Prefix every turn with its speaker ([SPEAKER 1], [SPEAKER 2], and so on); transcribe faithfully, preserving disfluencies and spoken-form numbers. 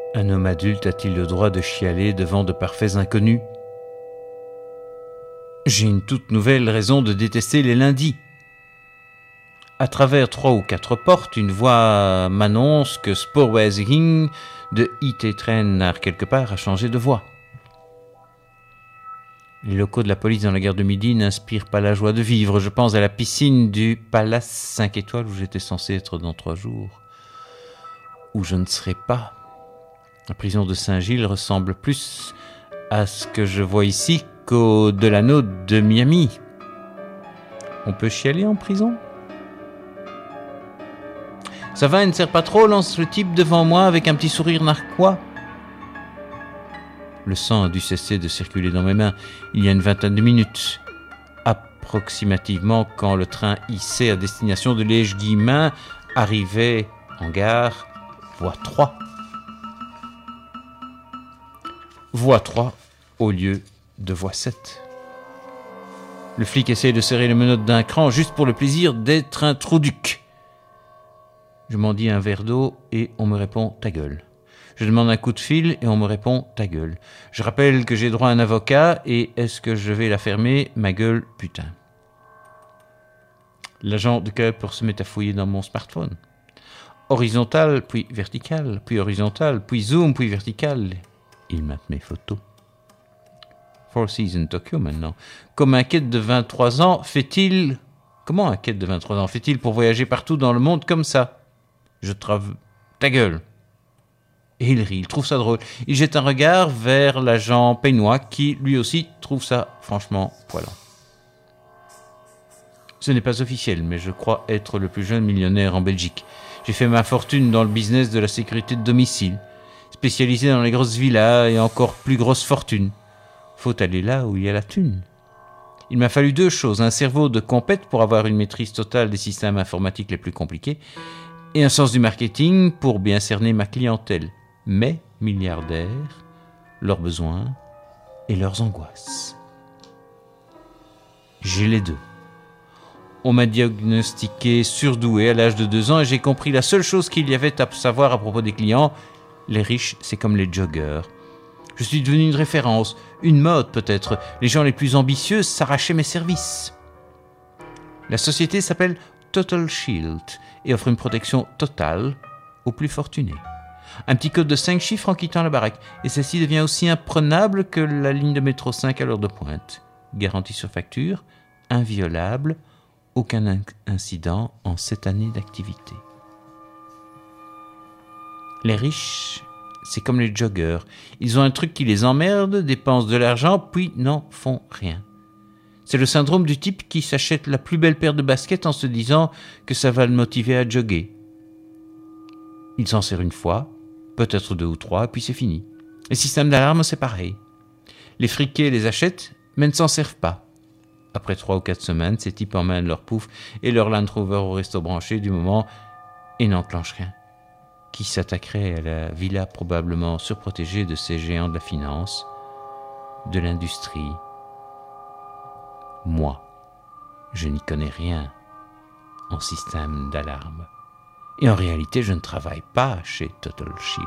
[SPEAKER 1] Un homme adulte a-t-il le droit de chialer devant de parfaits inconnus ? J'ai une toute nouvelle raison de détester les lundis. À travers trois ou quatre portes, une voix m'annonce que Spoorwijziging de I T-Train naar quelque part a changé de voie. Les locaux de la police dans la gare de Midi n'inspirent pas la joie de vivre. Je pense à la piscine du Palace cinq étoiles où j'étais censé être dans trois jours. Où je ne serai pas. La prison de Saint-Gilles ressemble plus à ce que je vois ici qu'au Delano de Miami. On peut chialer en prison ? Ça va, il ne sert pas trop, lance le type devant moi avec un petit sourire narquois. Le sang a dû cesser de circuler dans mes mains il y a une vingtaine de minutes, approximativement quand le train hissé à destination de Liège-Guillemins arrivait en gare, voie trois. Voie trois au lieu de voie sept. Le flic essaie de serrer les menottes d'un cran juste pour le plaisir d'être un trou-duc. Je m'en dis un verre d'eau et on me répond « ta gueule ». Je demande un coup de fil et on me répond « ta gueule ». Je rappelle que j'ai droit à un avocat et est-ce que je vais la fermer ? Ma gueule, putain. L'agent de Kuiper se met à fouiller dans mon smartphone. Horizontal, puis vertical, puis horizontal, puis zoom, puis vertical. Il mate mes photos. Four Seasons Tokyo maintenant. Comme un quête de vingt-trois ans, fait-il... Comment un quête de vingt-trois ans fait-il pour voyager partout dans le monde comme ça ? Je trave... Ta gueule. Et il rit, il trouve ça drôle. Il jette un regard vers l'agent Peignois qui, lui aussi, trouve ça franchement poilant. Ce n'est pas officiel, mais je crois être le plus jeune millionnaire en Belgique. J'ai fait ma fortune dans le business de la sécurité de domicile, spécialisé dans les grosses villas et encore plus grosses fortunes. Faut aller là où il y a la thune. Il m'a fallu deux choses, un cerveau de compète pour avoir une maîtrise totale des systèmes informatiques les plus compliqués et un sens du marketing pour bien cerner ma clientèle, mes milliardaires, leurs besoins et leurs angoisses. J'ai les deux. On m'a diagnostiqué surdoué à l'âge de deux ans et j'ai compris la seule chose qu'il y avait à savoir à propos des clients, les riches, c'est comme les joggers. Je suis devenu une référence, une mode peut-être. Les gens les plus ambitieux s'arrachaient mes services. La société s'appelle Total Shield et offre une protection totale aux plus fortunés. Un petit code de cinq chiffres en quittant la baraque. Et celle-ci devient aussi imprenable que la ligne de métro cinq à l'heure de pointe. Garantie sur facture, inviolable, aucun incident en sept années d'activité. Les riches, c'est comme les joggers. Ils ont un truc qui les emmerde, dépensent de l'argent, puis n'en font rien. C'est le syndrome du type qui s'achète la plus belle paire de baskets en se disant que ça va le motiver à jogger. Il s'en sert une fois, peut-être deux ou trois, puis c'est fini. Les systèmes d'alarme, c'est pareil. Les friqués les achètent, mais ne s'en servent pas. Après trois ou quatre semaines, ces types emmènent leur pouf et leur Land Rover au resto branché du moment et n'enclenchent rien. Qui s'attaquerait à la villa probablement surprotégée de ces géants de la finance, de l'industrie ? Moi, je n'y connais rien en système d'alarme. Et en réalité, je ne travaille pas chez Total Shield.